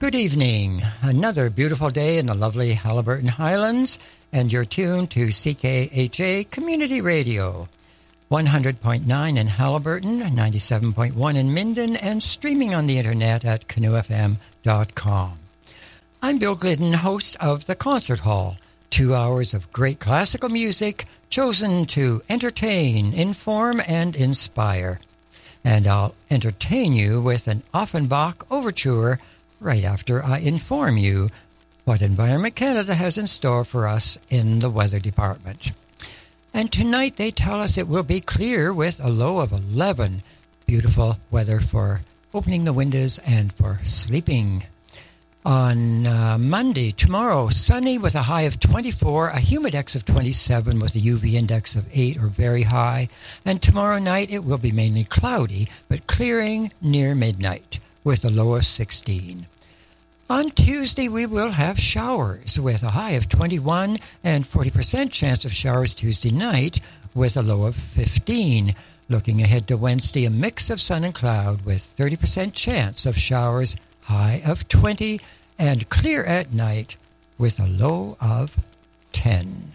Good evening. Another beautiful day in the lovely Haliburton Highlands, and you're tuned to CKHA Community Radio. 100.9 in Haliburton, 97.1 in Minden, and streaming on the internet at canoefm.com. I'm Bill Glidden, host of The Concert Hall, 2 hours of great classical music chosen to entertain, inform, and inspire. And I'll entertain you with an Offenbach overture right after I inform you what Environment Canada has in store for us in the weather department. And tonight they tell us it will be clear with a low of 11. Beautiful weather for opening the windows and for sleeping. On Monday, tomorrow, sunny with a high of 24, a humidex of 27 with a UV index of 8 or very high. And tomorrow night it will be mainly cloudy, but clearing near midnight with a low of 16. On Tuesday, we will have showers with a high of 21 and 40% chance of showers Tuesday night with a low of 15. Looking ahead to Wednesday, a mix of sun and cloud with 30% chance of showers, high of 20, and clear at night with a low of 10.